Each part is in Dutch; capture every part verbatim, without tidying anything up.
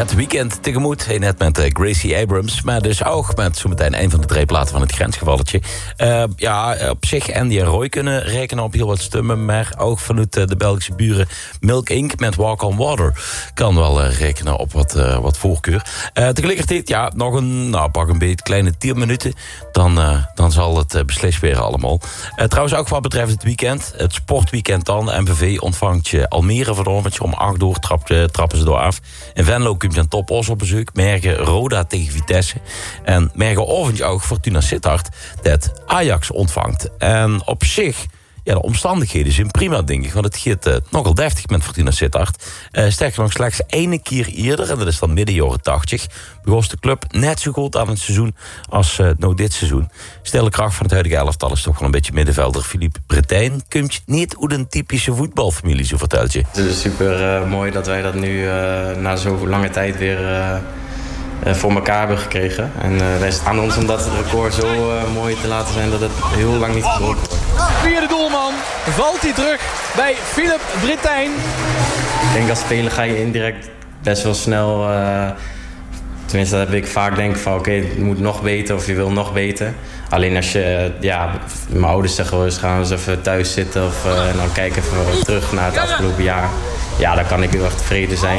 Het weekend tegemoet, net met uh, Gracie Abrams. Maar dus ook met zometeen een van de drie platen van het grensgevalletje. Uh, ja, op zich Andy en Roy kunnen rekenen op heel wat stemmen. Maar ook vanuit uh, de Belgische buren Milk Incorporated met Walk on Water kan wel uh, rekenen op wat, uh, wat voorkeur. Uh, tegelijkertijd, ja, nog een, nou, pak een beetje kleine tien minuten. Dan, uh, dan zal het uh, beslist weer allemaal. Uh, trouwens ook wat betreft het weekend. Het sportweekend dan. M V V ontvangt je Almere vanavond. Om acht uur trap, uh, trappen ze door af. In Venlo komt je een Top Os op bezoek. Morgen Roda tegen Vitesse. En morgenavond ook Fortuna Sittard dat Ajax ontvangt. En op zich, ja, de omstandigheden zijn prima, denk ik. Want het gaat uh, nogal deftig met Fortuna Sittard. Uh, sterker nog, slechts één keer eerder, en dat is dan midden jaren tachtig... begon de club net zo goed aan het seizoen als uh, nou dit seizoen. Stille kracht van het huidige elftal is toch wel een beetje middenvelder Philippe Bretijn. Kunt je niet hoe een typische voetbalfamilie, zo vertelt je. Het is super uh, mooi dat wij dat nu uh, na zo'n lange tijd weer uh, uh, voor elkaar hebben gekregen. En uh, wij staan ons om dat record zo uh, mooi te laten zijn dat het heel lang niet gebroken wordt. Vierde doelman, valt hij terug bij Philippe Bretijn. Ik denk als speler ga je indirect best wel snel... Uh, tenminste, dat heb ik vaak denk van oké, okay, het moet nog beter of je wil nog beter. Alleen als je, ja, mijn ouders zeggen wel eens, gaan we eens even thuis zitten of uh, en dan kijken even terug naar het afgelopen jaar. Ja, dan kan ik heel erg tevreden zijn.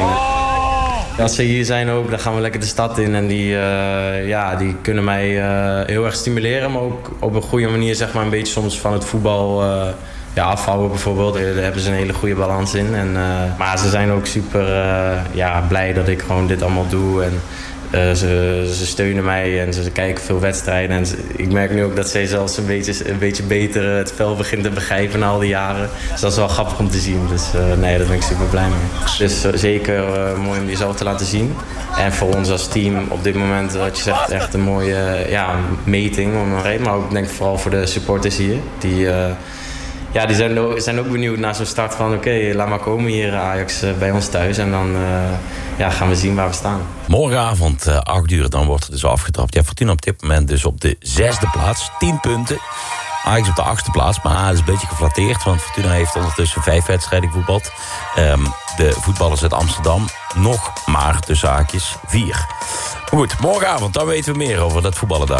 Als ze hier zijn ook, dan gaan we lekker de stad in en die, uh, ja, die kunnen mij uh, heel erg stimuleren, maar ook op een goede manier zeg maar een beetje soms van het voetbal uh, ja, afhouden bijvoorbeeld. Daar hebben ze een hele goede balans in. En, uh, maar ze zijn ook super uh, ja, blij dat ik gewoon dit allemaal doe. En, Uh, ze, ze steunen mij en ze kijken veel wedstrijden. En ze, ik merk nu ook dat zij zelfs een beetje, een beetje beter het spel begint te begrijpen na al die jaren. Dus dat is wel grappig om te zien. Dus uh, nee, daar ben ik super blij mee. Dus uh, zeker uh, mooi om jezelf te laten zien. En voor ons als team op dit moment, wat je zegt, echt een mooie uh, ja, meting. Maar ook denk ik vooral voor de supporters hier. Die... Uh, Ja, die zijn ook, zijn ook benieuwd naar zo'n start van... oké, okay, laat maar komen hier Ajax bij ons thuis. En dan uh, ja, gaan we zien waar we staan. Morgenavond, uh, acht uur, dan wordt het dus afgetrapt. Ja, Fortuna op dit moment dus op de zesde plaats. tien punten. Ajax op de achtste plaats. Maar het is een beetje geflatteerd. Want Fortuna heeft ondertussen vijf wedstrijden gevoetbald. Um, de voetballers uit Amsterdam nog maar tussen haakjes vier. Maar goed, morgenavond, dan weten we meer over dat voetballen daar.